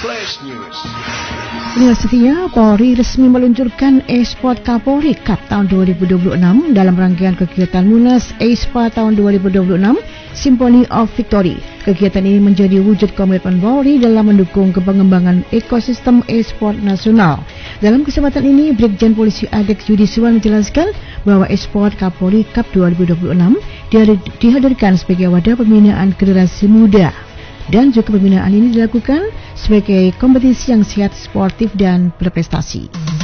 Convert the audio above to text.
Flash News. Inilah setia Polri resmi meluncurkan e-sport Kapolri Cup tahun 2026 dalam rangkaian kegiatan Munas e-sport tahun 2026 Symphony of Victory. Kegiatan ini menjadi wujud komitmen Polri dalam mendukung pengembangan ekosistem e-sport nasional. Dalam kesempatan ini, Brigjen Polisi Adex Yudiswan menjelaskan bahwa e-sport Kapolri Cup 2026 dihadirkan sebagai wadah pembinaan generasi muda. Dan juga pembinaan ini dilakukan sebagai kompetisi yang sehat, sportif, dan berprestasi.